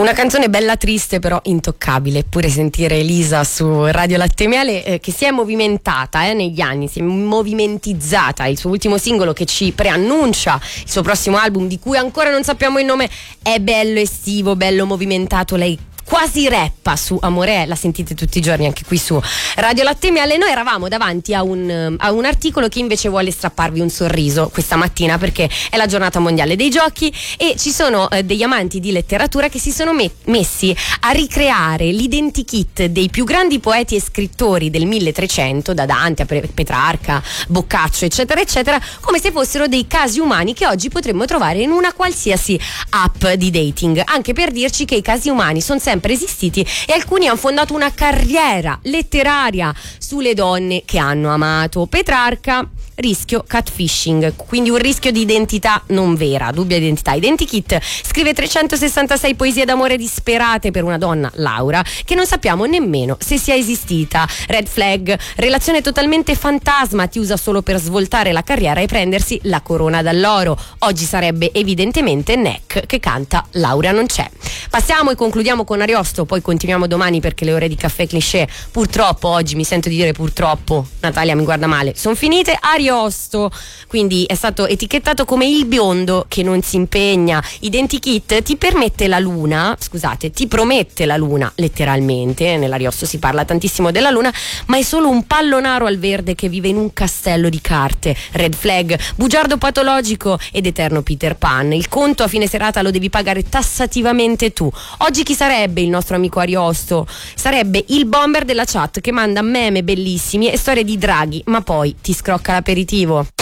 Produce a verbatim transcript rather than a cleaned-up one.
Una canzone bella triste però intoccabile, eppure sentire Elisa su Radio Latte e Miele eh, che si è movimentata eh, negli anni, si è movimentizzata. Il suo ultimo singolo che ci preannuncia il suo prossimo album, di cui ancora non sappiamo il nome, è bello estivo, bello movimentato. Lei quasi rappa su Amore, la sentite tutti i giorni anche qui su Radio Latte e Miele. Noi eravamo davanti a un, a un articolo che invece vuole strapparvi un sorriso questa mattina, perché è la giornata mondiale dei giochi e ci sono eh, degli amanti di letteratura che si sono me- messi a ricreare l'identikit dei più grandi poeti e scrittori del milletrecento, da Dante a Pe- Petrarca, Boccaccio eccetera eccetera, come se fossero dei casi umani che oggi potremmo trovare in una qualsiasi app di dating, anche per dirci che i casi umani sono sempre esistiti e alcuni hanno fondato una carriera letteraria sulle donne che hanno amato. Petrarca, rischio catfishing, quindi un rischio di identità non vera, dubbia identità. Identikit scrive trecentosessantasei poesie d'amore disperate per una donna, Laura, che non sappiamo nemmeno se sia esistita. Red flag, relazione totalmente fantasma, ti usa solo per svoltare la carriera e prendersi la corona d'alloro. Oggi sarebbe evidentemente Neck che canta Laura non c'è. Passiamo e concludiamo con Ariosto, poi continuiamo domani perché le ore di caffè cliché purtroppo oggi, mi sento di dire purtroppo, Natalia mi guarda male, sono finite. Ariosto quindi è stato etichettato come il biondo che non si impegna. Identikit ti permette la luna, scusate, ti promette la luna letteralmente, nell'Ariosto si parla tantissimo della luna, ma è solo un pallonaro al verde che vive in un castello di carte. Red flag, bugiardo patologico ed eterno Peter Pan. Il conto a fine serata lo devi pagare tassativamente tu. Oggi chi sarebbe il nostro amico Ariosto? Sarebbe il bomber della chat che manda meme bellissimi e storie di draghi, ma poi ti scrocca l'aperitivo.